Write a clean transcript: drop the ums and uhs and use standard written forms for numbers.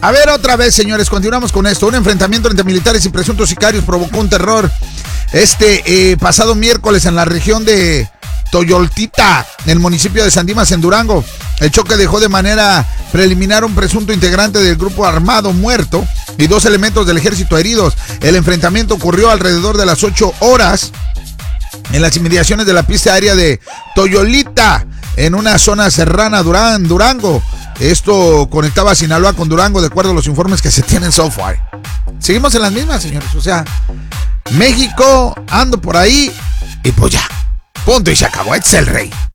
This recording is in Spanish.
A ver, otra vez, señores, continuamos con esto. Un enfrentamiento entre militares y presuntos sicarios provocó un terror pasado miércoles en la región de Toyoltita, en el municipio de San Dimas, en Durango. El choque dejó de manera preliminar un presunto integrante del grupo armado muerto y 2 elementos del ejército heridos. El enfrentamiento ocurrió alrededor de las 8 horas en las inmediaciones de la pista aérea de Toyolita, en una zona serrana Durango. Esto conectaba a Sinaloa con Durango, de acuerdo a los informes que se tienen so far. Seguimos en las mismas, señores. O sea, México, ando por ahí y pues ya. Punto y se acabó. Este es el rey.